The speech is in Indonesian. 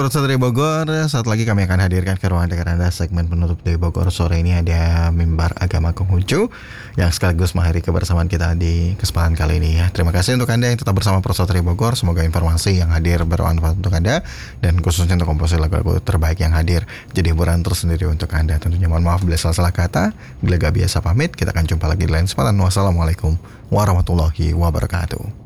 Profesor dari Bogor, saat lagi kami akan hadirkan ke ruang dengar Anda segmen penutup dari Bogor. Sore ini ada mimbar agama Konghucu yang sekaligus mengakhiri kebersamaan kita di kesempatan kali ini ya. Terima kasih untuk Anda yang tetap bersama Profesor dari Bogor. Semoga informasi yang hadir bermanfaat untuk Anda dan khususnya untuk komposisi lagu-lagu terbaik yang hadir jadi hiburan tersendiri untuk Anda. Tentunya mohon maaf bila salah kata, bila gak biasa pamit. Kita akan jumpa lagi di lain kesempatan. Wassalamualaikum warahmatullahi wabarakatuh.